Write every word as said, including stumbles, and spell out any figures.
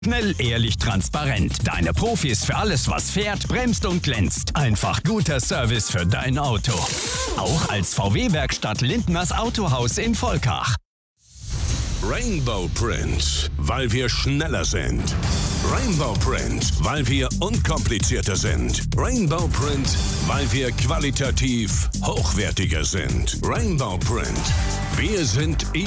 Schnell, ehrlich, transparent. Deine Profis für alles, was fährt, bremst und glänzt. Einfach guter Service für dein Auto. Auch als V W-Werkstatt Lindners Autohaus in Volkach. Rainbow Print, weil wir schneller sind. Rainbow Print, weil wir unkomplizierter sind. Rainbow Print, weil wir qualitativ hochwertiger sind. Rainbow Print, wir sind